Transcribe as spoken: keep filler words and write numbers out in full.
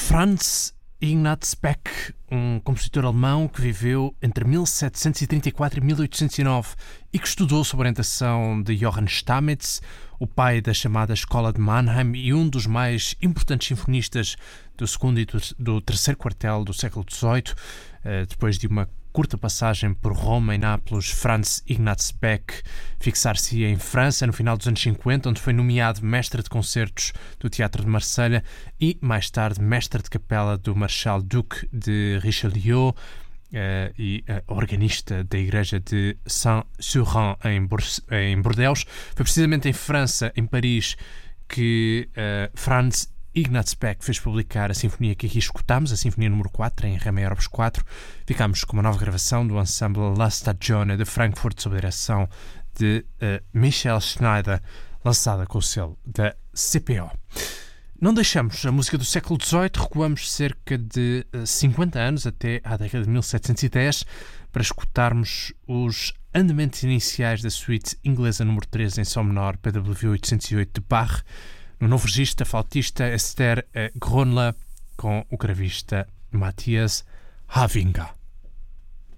Franz Ignaz Beck, um compositor alemão que viveu entre mil setecentos e trinta e quatro e mil oitocentos e nove e que estudou sob orientação de Johann Stamitz, o pai da chamada Escola de Mannheim e um dos mais importantes sinfonistas do segundo e do terceiro quartel do século dezoito. Depois de uma curta passagem por Roma e Nápoles, Franz Ignaz Beck fixar-se em França no final dos anos cinquenta, onde foi nomeado mestre de concertos do Teatro de Marselha e, mais tarde, mestre de capela do Marechal Duque de Richelieu uh, e uh, organista da igreja de Saint-Cyran em, em Bordeaux. Foi precisamente em França, em Paris, que uh, Franz Ignaz Beck fez publicar a sinfonia que aqui escutamos, a sinfonia número quatro, em Ré maior opus quatro. Ficámos com uma nova gravação do ensemble La Stagione de Frankfurt, sob a direção de uh, Michael Schneider, lançada com o selo da C P O. Não deixamos a música do século dezoito, recuamos cerca de uh, cinquenta anos, até à década de mil setecentos e dez, para escutarmos os andamentos iniciais da suíte inglesa número três em Sol menor, P W oitocentos e oito de Bach, no novo registro da flautista Esther Gronla com o gravista Matthias Havinga.